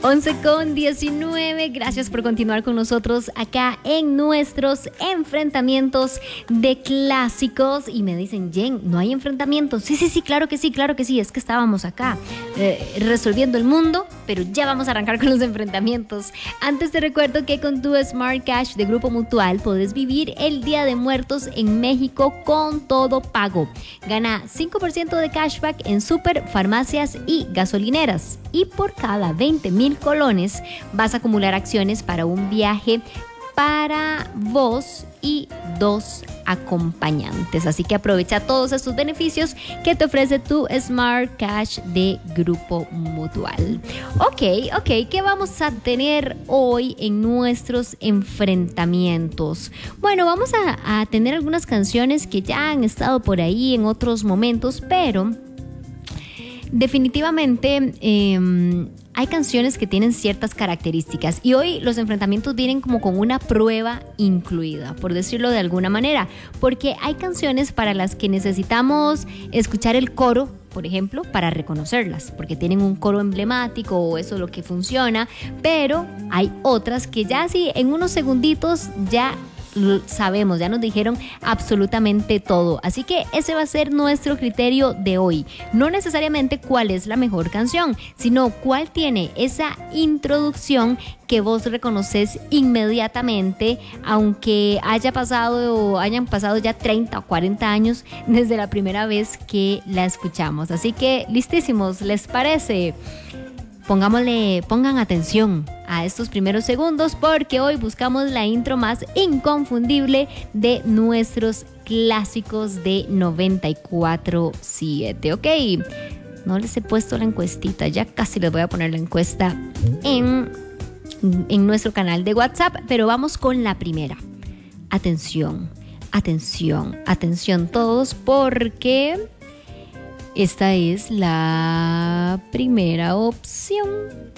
11:19. Gracias por continuar con nosotros acá en nuestros enfrentamientos de clásicos. Y me dicen, Jen, ¿no hay enfrentamientos? Sí, claro que sí. Es que estábamos acá resolviendo el mundo, pero ya vamos a arrancar con los enfrentamientos. Antes te recuerdo que con tu Smart Cash de Grupo Mutual podés vivir el Día de Muertos en México con todo pago. Gana 5% de cashback en super, farmacias y gasolineras. Y por cada 20,000 colones vas a acumular acciones para un viaje para vos y 2 acompañantes. Así que aprovecha todos estos beneficios que te ofrece tu Smart Cash de Grupo Mutual. Ok, ¿qué vamos a tener hoy en nuestros enfrentamientos? Bueno, vamos a tener algunas canciones que ya han estado por ahí en otros momentos, pero definitivamente hay canciones que tienen ciertas características y hoy los enfrentamientos vienen como con una prueba incluida, por decirlo de alguna manera, porque hay canciones para las que necesitamos escuchar el coro, por ejemplo, para reconocerlas, porque tienen un coro emblemático o eso es lo que funciona, pero hay otras que ya sí, en unos segunditos ya sabemos, ya nos dijeron absolutamente todo. Así que ese va a ser nuestro criterio de hoy. No necesariamente cuál es la mejor canción, sino cuál tiene esa introducción que vos reconoces inmediatamente, aunque hayan pasado ya 30 o 40 años desde la primera vez que la escuchamos. Así que listísimos, ¿les parece? Pongan atención a estos primeros segundos porque hoy buscamos la intro más inconfundible de nuestros clásicos de 94.7. Ok, no les he puesto la encuestita, ya casi les voy a poner la encuesta en nuestro canal de WhatsApp, pero vamos con la primera. Atención todos, porque esta es la primera opción.